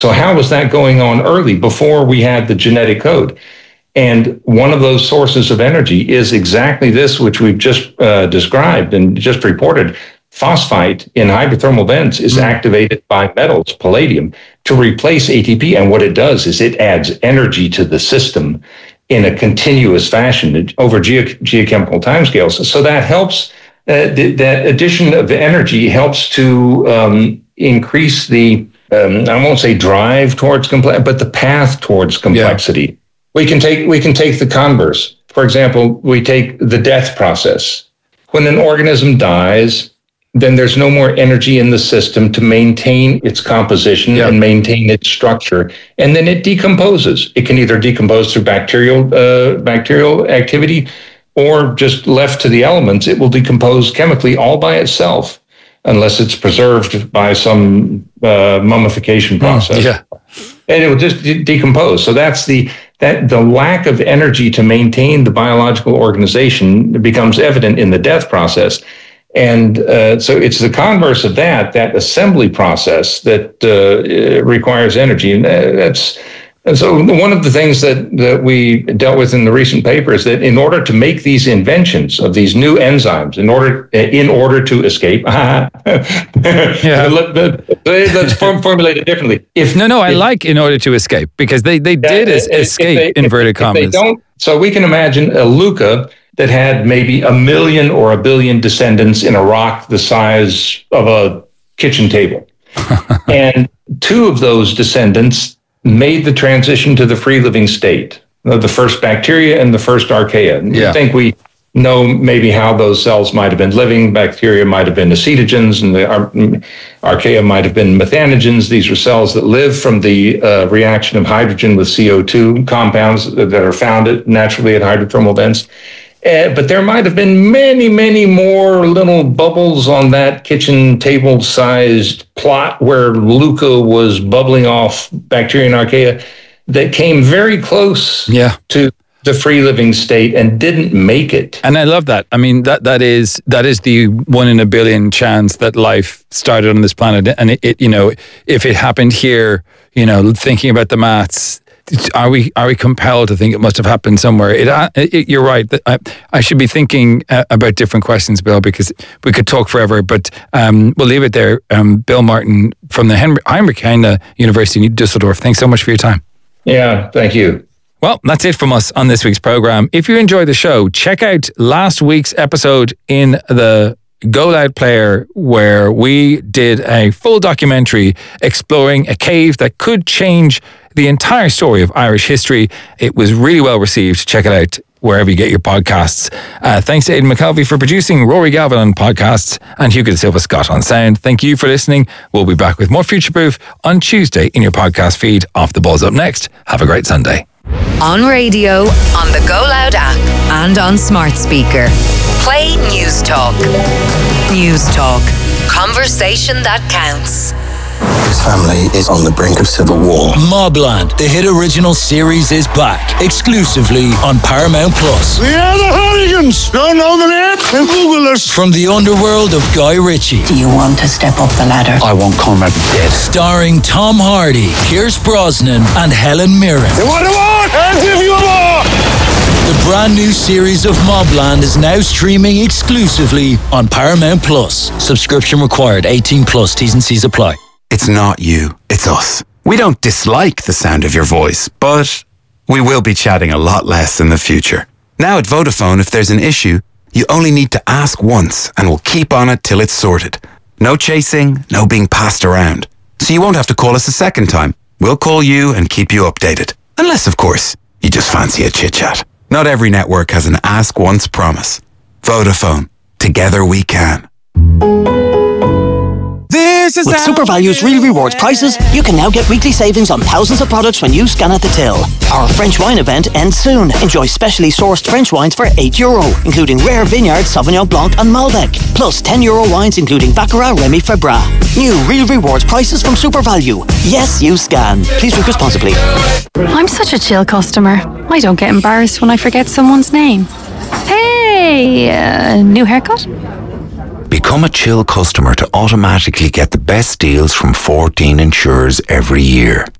So how was that going on early before we had the genetic code? And one of those sources of energy is exactly this, which we've just described and just reported. Phosphite in hydrothermal vents is activated by metals, palladium, to replace ATP. And what it does is it adds energy to the system in a continuous fashion over geochemical timescales. So that helps, that addition of energy helps to increase the, I won't say drive towards complexity, but the path towards complexity. Yeah. We can take the converse. For example, we take the death process. When an organism dies, then there's no more energy in the system to maintain its composition and maintain its structure. And then it decomposes. It can either decompose through bacterial activity, or just left to the elements, it will decompose chemically all by itself, unless it's preserved by some mummification process. And it will just decompose. So that's the lack of energy to maintain the biological organization becomes evident in the death process. And so it's the converse of that assembly process that requires energy. And so one of the things that we dealt with in the recent paper is that in order to make these inventions of these new enzymes, in order to escape, let's formulate it differently. I like in order to escape, because they did escape, inverted commas. So we can imagine a Luca that had maybe 1 million or 1 billion descendants in a rock the size of a kitchen table. And 2 of those descendants made the transition to the free living state, the first bacteria and the first archaea. I think we know maybe how those cells might have been living. Bacteria might have been acetogens, and the archaea might have been methanogens. These are cells that live from the reaction of hydrogen with CO2 compounds that are found naturally at hydrothermal vents. But there might have been many, many more little bubbles on that kitchen table-sized plot where Luca was bubbling off bacteria and archaea that came very close to the free living state and didn't make it. And I love that. I mean, that is the 1 in a billion chance that life started on this planet. And it if it happened here, thinking about the maths, are we compelled to think it must have happened somewhere? You're right. I should be thinking about different questions, Bill, because we could talk forever. But we'll leave it there. Bill Martin from the Heinrich Heine University in Düsseldorf. Thanks so much for your time. Yeah, thank you. Well, that's it from us on this week's program. If you enjoyed the show, check out last week's episode in the Go Loud player, where we did a full documentary exploring a cave that could change the entire story of Irish history. It was really well received. Check it out wherever you get your podcasts. Thanks to Aidan McKelvey for producing, Rory Galvin on podcasts, and Hugo de Silva Scott on sound. Thank you for listening. We'll be back with more Future Proof on Tuesday in your podcast feed. Off the Ball's up next. Have a great Sunday. On radio, on the Go Loud app, and on smart speaker. Play News Talk. News Talk. Conversation that counts. His family is on the brink of civil war. Mobland, the hit original series, is back exclusively on Paramount Plus. We are the Hooligans. Don't know the name? Then Google us. From the underworld of Guy Ritchie. Do you want to step up the ladder? I won't come out dead. Starring Tom Hardy, Pierce Brosnan, and Helen Mirren. You want a war? I'll give you a war. The brand new series of Mobland is now streaming exclusively on Paramount Plus. Subscription required. 18 plus. T's and C's apply. It's not you, it's us. We don't dislike the sound of your voice, but we will be chatting a lot less in the future. Now at Vodafone, if there's an issue, you only need to ask once and we'll keep on it till it's sorted. No chasing, no being passed around. So you won't have to call us a second time. We'll call you and keep you updated. Unless, of course, you just fancy a chit-chat. Not every network has an ask once promise. Vodafone. Together we can. With SuperValue's Real Rewards prices, you can now get weekly savings on thousands of products when you scan at the till. Our French wine event ends soon. Enjoy specially sourced French wines for €8, including rare vineyard Sauvignon Blanc and Malbec, plus €10 wines including Baccarat, Remy Febra. New Real Rewards prices from SuperValue. Yes, you scan. Please drink responsibly. I'm such a chill customer. I don't get embarrassed when I forget someone's name. Hey, new haircut? Become a Chill customer to automatically get the best deals from 14 insurers every year.